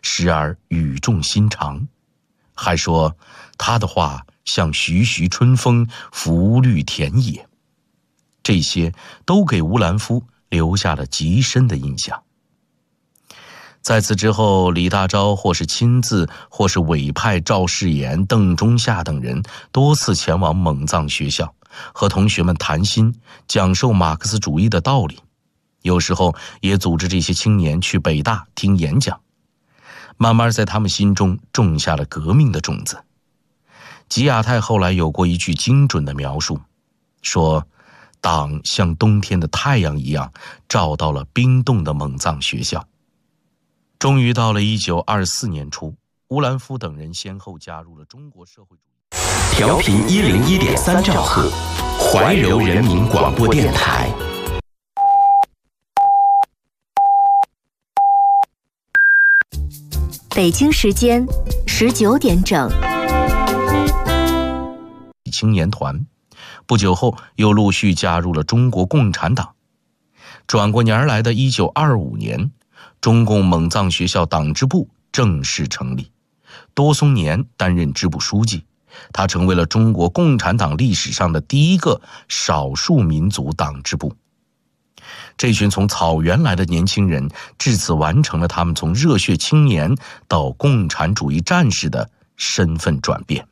时而语重心长，还说他的话像徐徐春风，拂绿田野。这些都给乌兰夫留下了极深的印象。在此之后，李大钊或是亲自，或是委派赵世炎、邓中夏等人多次前往蒙藏学校，和同学们谈心，讲授马克思主义的道理。有时候也组织这些青年去北大听演讲，慢慢在他们心中种下了革命的种子。吉亚泰后来有过一句精准的描述，说党像冬天的太阳一样照到了冰冻的蒙藏学校。终于到了1924年初，乌兰夫等人先后加入了中国社会主义。 调频101.3兆赫，怀柔人民广播电台。 北京时间19点整。 青年团不久后又陆续加入了中国共产党。转过年而来的1925年，中共蒙藏学校党支部正式成立，多松年担任支部书记，他成为了中国共产党历史上的第一个少数民族党支部。这群从草原来的年轻人至此完成了他们从热血青年到共产主义战士的身份转变。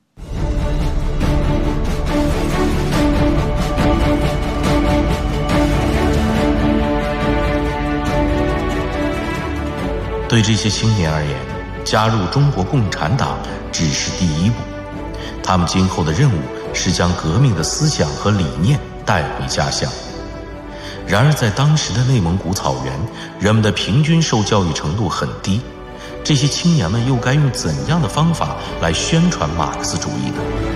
对这些青年而言，加入中国共产党只是第一步，他们今后的任务是将革命的思想和理念带回家乡。然而在当时的内蒙古草原，人们的平均受教育程度很低，这些青年们又该用怎样的方法来宣传马克思主义呢？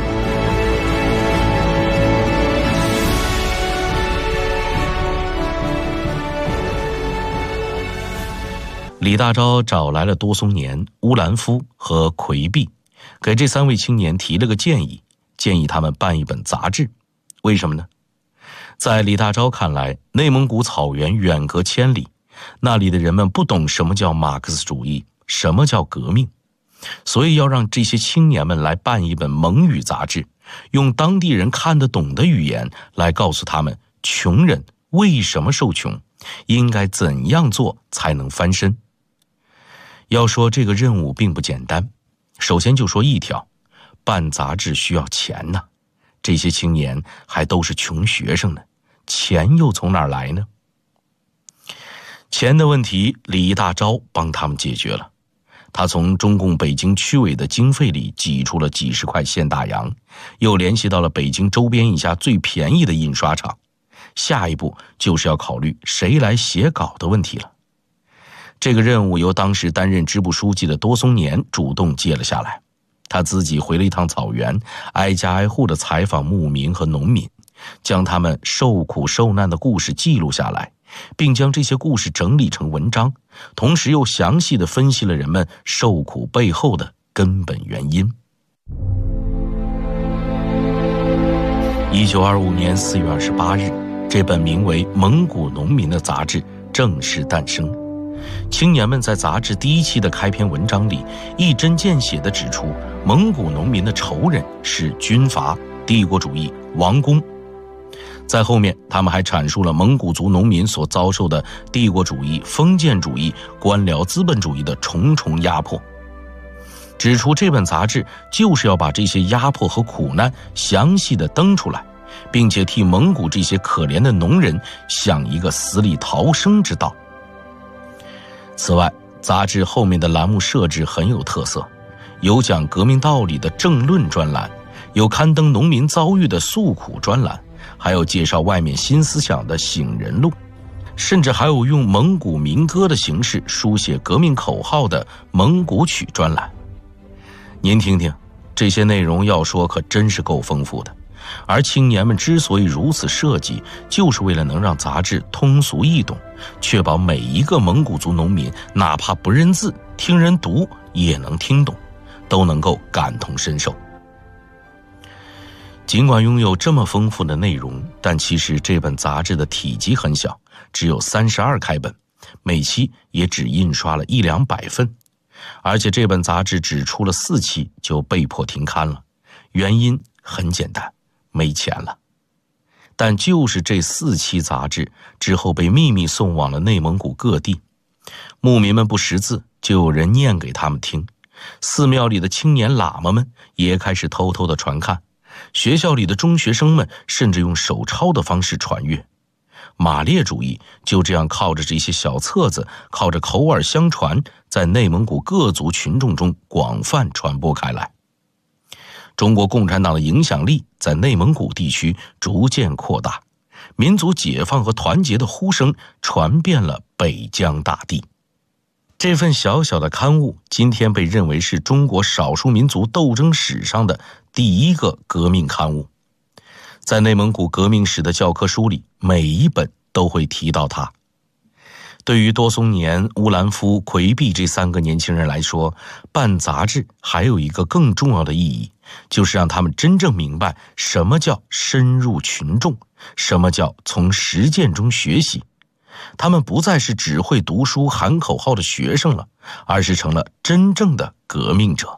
李大钊找来了多松年、乌兰夫和奎弼，给这3位青年提了个建议，建议他们办一本杂志。为什么呢？在李大钊看来，内蒙古草原远隔千里，那里的人们不懂什么叫马克思主义，什么叫革命，所以要让这些青年们来办一本蒙语杂志，用当地人看得懂的语言来告诉他们穷人为什么受穷，应该怎样做才能翻身。要说这个任务并不简单，首先就说一条，办杂志需要钱呐，这些青年还都是穷学生呢，钱又从哪儿来呢？钱的问题，李大钊帮他们解决了。他从中共北京区委的经费里挤出了几十块现大洋，又联系到了北京周边一家最便宜的印刷厂。下一步就是要考虑谁来写稿的问题了。这个任务由当时担任支部书记的多松年主动接了下来。他自己回了一趟草原，挨家挨户地采访牧民和农民，将他们受苦受难的故事记录下来，并将这些故事整理成文章，同时又详细地分析了人们受苦背后的根本原因。1925年4月28日，这本名为《蒙古农民》的杂志正式诞生。青年们在杂志第1期的开篇文章里一针见血地指出，蒙古农民的仇人是军阀、帝国主义、王公。在后面他们还阐述了蒙古族农民所遭受的帝国主义、封建主义、官僚资本主义的重重压迫，指出这本杂志就是要把这些压迫和苦难详细地登出来，并且替蒙古这些可怜的农人想一个死里逃生之道。此外，杂志后面的栏目设置很有特色，有讲革命道理的政论专栏，有刊登农民遭遇的诉苦专栏，还有介绍外面新思想的醒人录，甚至还有用蒙古民歌的形式书写革命口号的蒙古曲专栏。您听听，这些内容要说可真是够丰富的。而青年们之所以如此设计，就是为了能让杂志通俗易懂，确保每一个蒙古族农民哪怕不认字，听人读也能听懂，都能够感同身受。尽管拥有这么丰富的内容，但其实这本杂志的体积很小，只有32开本，每期也只印刷了100-200份。 而且这本杂志只出了4期就被迫停刊了，原因很简单，没钱了。但就是这4期杂志之后被秘密送往了内蒙古各地，牧民们不识字，就有人念给他们听，寺庙里的青年喇嘛们也开始偷偷的传看，学校里的中学生们甚至用手抄的方式传阅。马列主义就这样靠着这些小册子，靠着口耳相传，在内蒙古各族群众中广泛传播开来。中国共产党的影响力在内蒙古地区逐渐扩大，民族解放和团结的呼声传遍了北疆大地。这份小小的刊物今天被认为是中国少数民族斗争史上的第一个革命刊物。在内蒙古革命史的教科书里，每一本都会提到它。对于多松年、乌兰夫、奎壁这3个年轻人来说，办杂志还有一个更重要的意义，就是让他们真正明白什么叫深入群众，什么叫从实践中学习。他们不再是只会读书喊口号的学生了，而是成了真正的革命者。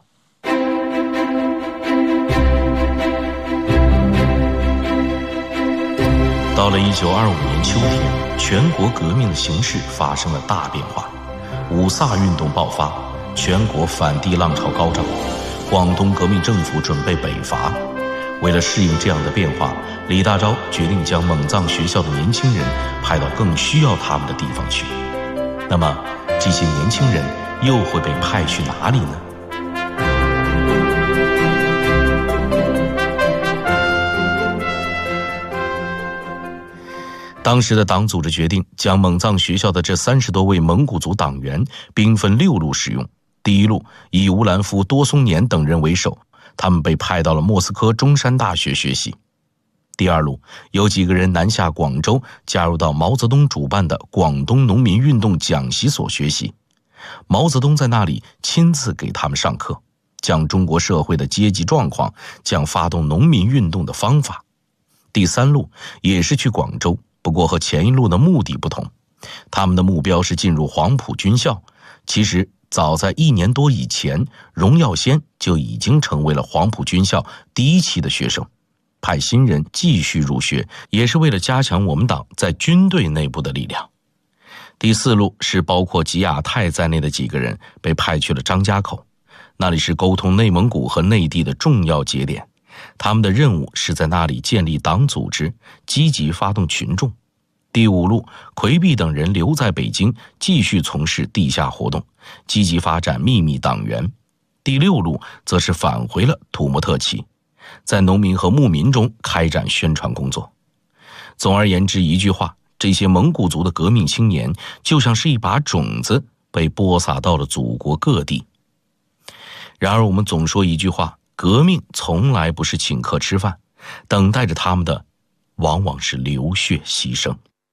到了1925年秋天，全国革命的形势发生了大变化，五卅运动爆发，全国反帝浪潮高涨，广东革命政府准备北伐。为了适应这样的变化，李大钊决定将蒙藏学校的年轻人派到更需要他们的地方去。那么，这些年轻人又会被派去哪里呢？当时的党组织决定将蒙藏学校的这30多位蒙古族党员兵分6路使用。第一路以乌兰夫、多松年等人为首，他们被派到了莫斯科中山大学学习。第二路有几个人南下广州，加入到毛泽东主办的广东农民运动讲习所学习。毛泽东在那里亲自给他们上课，讲中国社会的阶级状况，讲发动农民运动的方法。第三路也是去广州，不过和前一路的目的不同，他们的目标是进入黄埔军校。其实早在1年多以前，荣耀先就已经成为了黄埔军校第1期的学生。派新人继续入学，也是为了加强我们党在军队内部的力量。第4路是包括吉亚泰在内的几个人被派去了张家口，那里是沟通内蒙古和内地的重要节点。他们的任务是在那里建立党组织，积极发动群众。第5路，奎壁等人留在北京，继续从事地下活动，积极发展秘密党员。第6路则是返回了土默特旗，在农民和牧民中开展宣传工作。总而言之，一句话，这些蒙古族的革命青年就像是一把种子，被播撒到了祖国各地。然而我们总说一句话，革命从来不是请客吃饭，等待着他们的往往是流血牺牲。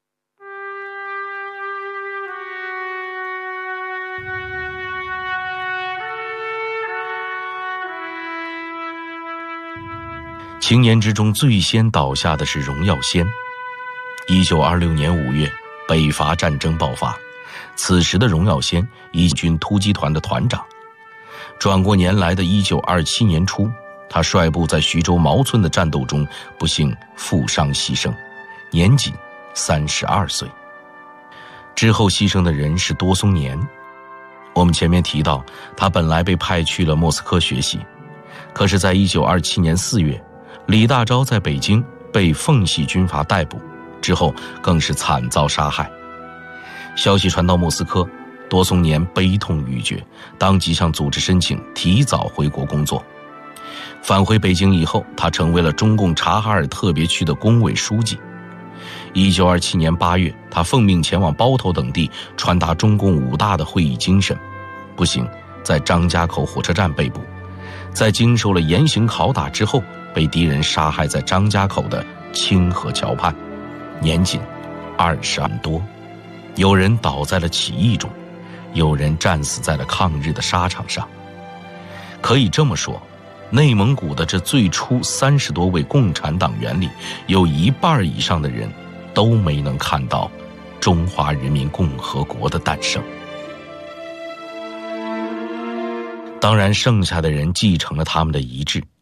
青年之中最先倒下的是荣耀先。1926年5月，北伐战争爆发，此时的荣耀先已军突击团的团长。转过年来的1927年初，他率部在徐州毛村的战斗中不幸负伤牺牲，年仅32岁。之后牺牲的人是多松年。我们前面提到，他本来被派去了莫斯科学习，可是在1927年4月，李大钊在北京被奉系军阀逮捕，之后更是惨遭杀害。消息传到莫斯科，多松年悲痛欲绝，当即向组织申请提早回国工作。返回北京以后，他成为了中共察哈尔特别区的工委书记。1927年8月，他奉命前往包头等地传达中共5大的会议精神，不幸在张家口火车站被捕，在经受了严刑拷打之后，被敌人杀害在张家口的清河桥畔，年仅22多。有人倒在了起义中，有人战死在了抗日的沙场上。可以这么说，内蒙古的这最初30多位共产党员里，有1半以上的人都没能看到中华人民共和国的诞生。 当然，剩下的人继承了他们的遗志，